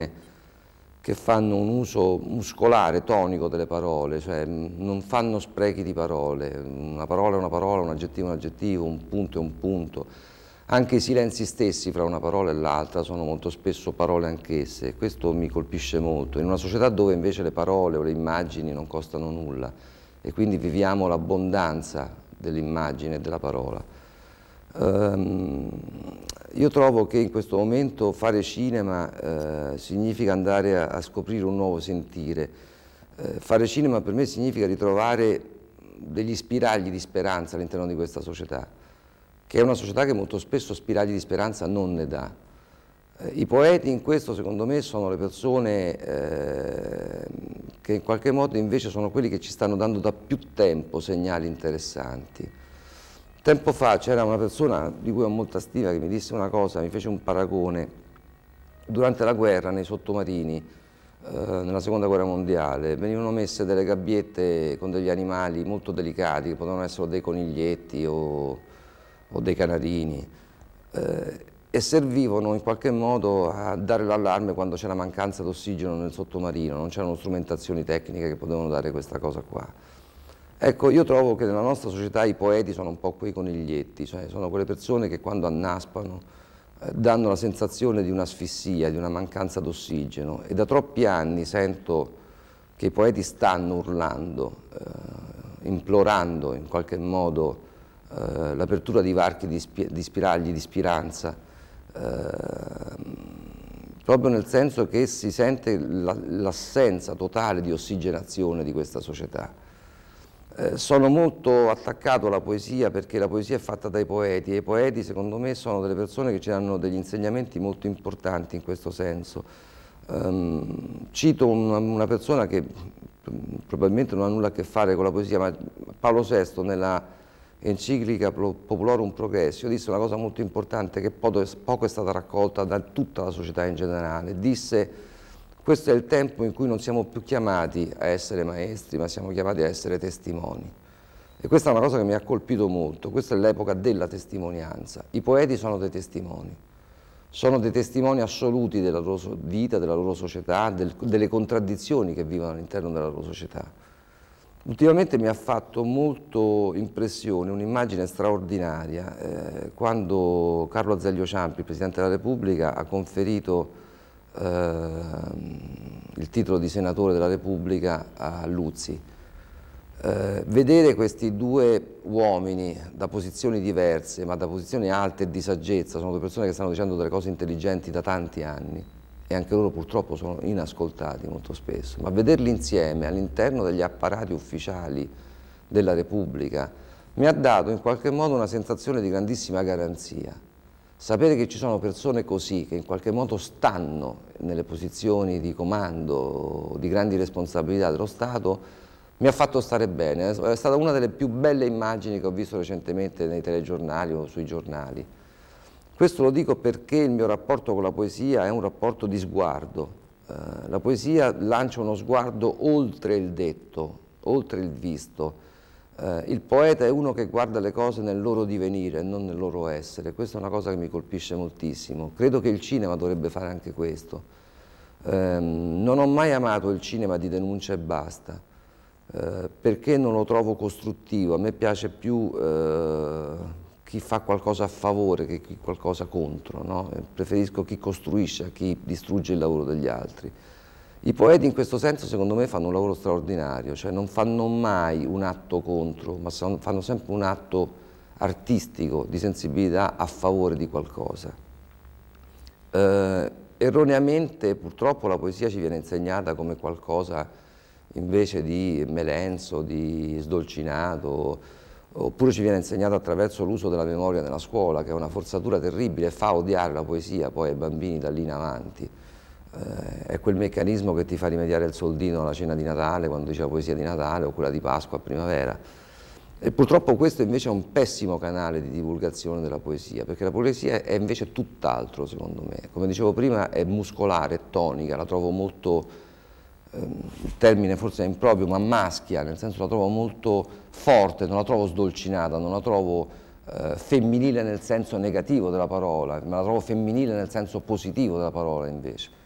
che fanno un uso muscolare, tonico delle parole, cioè non fanno sprechi di parole, una parola è una parola, un aggettivo è un aggettivo, un punto è un punto. Anche i silenzi stessi fra una parola e l'altra sono molto spesso parole anch'esse, e questo mi colpisce molto, in una società dove invece le parole o le immagini non costano nulla e quindi viviamo l'abbondanza dell'immagine e della parola. Io trovo che in questo momento fare cinema significa andare a scoprire un nuovo sentire. Fare cinema per me significa ritrovare degli spiragli di speranza all'interno di questa società, che è una società che molto spesso spiragli di speranza non ne dà. I poeti in questo, secondo me, sono le persone che in qualche modo invece sono quelli che ci stanno dando da più tempo segnali interessanti. Tempo fa c'era una persona di cui ho molta stima che mi disse una cosa, mi fece un paragone. Durante la guerra, nei sottomarini, nella seconda guerra mondiale, venivano messe delle gabbiette con degli animali molto delicati, che potevano essere dei coniglietti o dei canarini, e servivano in qualche modo a dare l'allarme quando c'era mancanza d'ossigeno nel sottomarino, non c'erano strumentazioni tecniche che potevano dare questa cosa qua. Ecco, io trovo che nella nostra società i poeti sono un po' quei coniglietti, cioè sono quelle persone che quando annaspano danno la sensazione di un'asfissia, di una mancanza d'ossigeno, e da troppi anni sento che i poeti stanno urlando, implorando in qualche modo l'apertura di varchi di spiragli di speranza, proprio nel senso che si sente l'assenza totale di ossigenazione di questa società. Sono molto attaccato alla poesia perché la poesia è fatta dai poeti e i poeti secondo me sono delle persone che ci danno degli insegnamenti molto importanti in questo senso. Cito una persona che probabilmente non ha nulla a che fare con la poesia, ma Paolo VI nella enciclica Populorum Progressio disse una cosa molto importante che poco è stata raccolta da tutta la società in generale. Disse: questo è il tempo in cui non siamo più chiamati a essere maestri, ma siamo chiamati a essere testimoni. E questa è una cosa che mi ha colpito molto, questa è l'epoca della testimonianza. I poeti sono dei testimoni assoluti della loro vita, della loro società, delle contraddizioni che vivono all'interno della loro società. Ultimamente mi ha fatto molto impressione un'immagine straordinaria quando Carlo Azeglio Ciampi, il Presidente della Repubblica, ha conferito il titolo di senatore della Repubblica a Luzzi. Vedere questi due uomini da posizioni diverse, ma da posizioni alte e di saggezza, sono due persone che stanno dicendo delle cose intelligenti da tanti anni e anche loro purtroppo sono inascoltati molto spesso, ma vederli insieme all'interno degli apparati ufficiali della Repubblica mi ha dato in qualche modo una sensazione di grandissima garanzia. Sapere che ci sono persone così, che in qualche modo stanno nelle posizioni di comando, di grandi responsabilità dello Stato, mi ha fatto stare bene. È stata una delle più belle immagini che ho visto recentemente nei telegiornali o sui giornali. Questo lo dico perché il mio rapporto con la poesia è un rapporto di sguardo. La poesia lancia uno sguardo oltre il detto, oltre il visto. Il poeta è uno che guarda le cose nel loro divenire, non nel loro essere. Questa è una cosa che mi colpisce moltissimo. Credo che il cinema dovrebbe fare anche questo. Non ho mai amato il cinema di denuncia e basta, perché non lo trovo costruttivo. A me piace più chi fa qualcosa a favore che chi qualcosa contro, no? Preferisco chi costruisce a chi distrugge il lavoro degli altri. I poeti in questo senso secondo me fanno un lavoro straordinario, cioè non fanno mai un atto contro, ma fanno sempre un atto artistico, di sensibilità a favore di qualcosa. Erroneamente purtroppo la poesia ci viene insegnata come qualcosa invece di melenso, di sdolcinato, oppure ci viene insegnata attraverso l'uso della memoria nella scuola, che è una forzatura terribile e fa odiare la poesia poi ai bambini da lì in avanti. È quel meccanismo che ti fa rimediare il soldino alla cena di Natale, quando dice la poesia di Natale, o quella di Pasqua a primavera. E purtroppo questo invece è un pessimo canale di divulgazione della poesia, perché la poesia è invece tutt'altro secondo me. Come dicevo prima è muscolare, è tonica, la trovo molto, il termine forse è improprio, ma maschia, nel senso la trovo molto forte, non la trovo sdolcinata, non la trovo femminile nel senso negativo della parola, ma la trovo femminile nel senso positivo della parola invece.